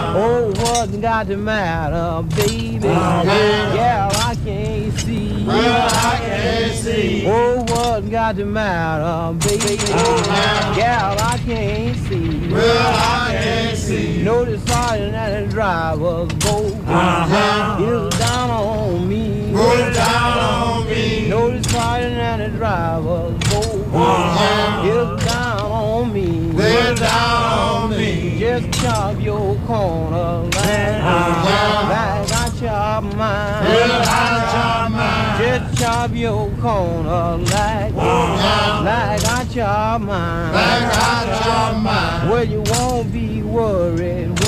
Oh, what's got the matter, baby? Yeah, I can't see. I can't see. Oh, what's got the matter, baby? Yeah, I can't see. I can't see. Know the sergeant and the driver's boat is down on me. Put it down on me. Know the sergeant and the driver's boat is down on me. Put it down on me. Just chop your corner like I chop mine. I chop mine. Just chop your corner like I chop mine. I chop mine. Well, you won't be worried